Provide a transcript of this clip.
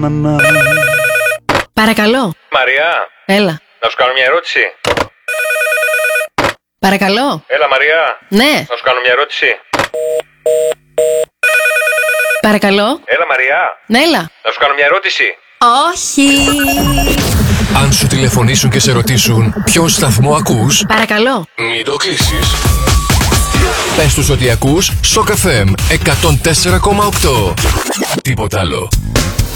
Παρακαλώ. Μαριά, Έλα. να σου κάνω μια ερώτηση. Παρακαλώ. Έλα, Μαριά. Ναι. Να σου κάνω μια ερώτηση. Παρακαλώ. Έλα, Μαριά. Ναι, έλα. Να σου κάνω μια ερώτηση. Όχι. Αν σου τηλεφωνήσουν και σε ρωτήσουν ποιο σταθμό ακούς, Παρακαλώ. μην το κλείσεις. Πες τους ότι ακούς Shock FM 104,8. Τίποτα άλλο.